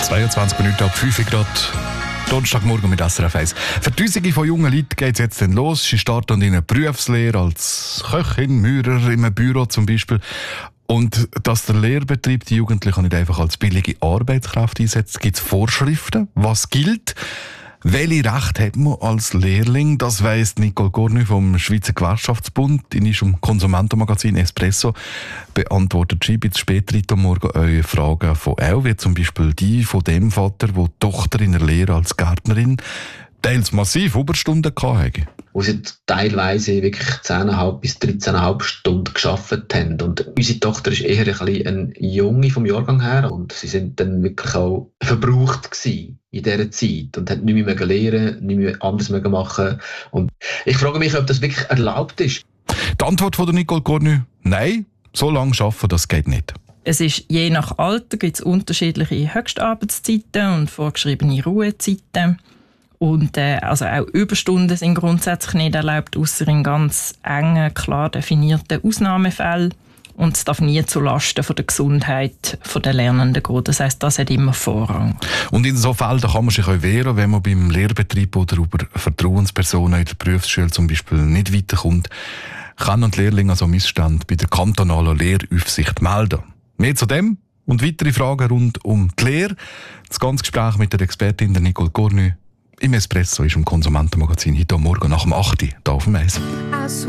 22 Minuten ab 5 Uhr gerade. Donnerstagmorgen mit SRF 1. Für Tausende von jungen Leuten geht es jetzt dann los. Sie starten in eine Berufslehre als Köchin, Maurer, in einem Büro zum Beispiel. Und dass der Lehrbetrieb die Jugendlichen nicht einfach als billige Arbeitskraft einsetzt, gibt es Vorschriften, was gilt. Welche Rechte hat man als Lehrling? Das weiss Nicole Cornu vom Schweizer Gewerkschaftsbund. In ihrem Konsumentenmagazin Espresso beantwortet sie bis später heute Morgen eure Fragen von auch, wie zum Beispiel die von dem Vater, der die Tochter in der Lehre als Gärtnerin teils massiv Überstunden hatte. Wo sie teilweise wirklich 10,5 bis 13,5 Stunden gearbeitet haben. Und unsere Tochter ist eher ein bisschen eine Junge vom Jahrgang her und sie sind dann wirklich auch verbraucht gewesen in dieser Zeit und hat nicht mehr lernen, nicht mehr anders machen. Und ich frage mich, ob das wirklich erlaubt ist. Die Antwort von der Nicole Cornu: Nein, so lange arbeiten, das geht nicht. Es ist je nach Alter gibt es unterschiedliche Höchstarbeitszeiten und vorgeschriebene Ruhezeiten. Und also auch Überstunden sind grundsätzlich nicht erlaubt, ausser in ganz engen, klar definierten Ausnahmefällen. Und es darf nie zulasten von der Gesundheit der Lernenden gehen. Das heisst, das hat immer Vorrang. Und in so Fällen kann man sich auch wehren, wenn man beim Lehrbetrieb oder über Vertrauenspersonen in der Berufsschule zum Beispiel nicht weiterkommt, kann und Lehrling also Missstände bei der kantonalen Lehraufsicht melden. Mehr zu dem und weitere Fragen rund um die Lehre. Das ganze Gespräch mit der Expertin der Nicole Cornu im Espresso ist im Konsumentenmagazin heute Morgen nach dem 8 Uhr hier auf dem Eis.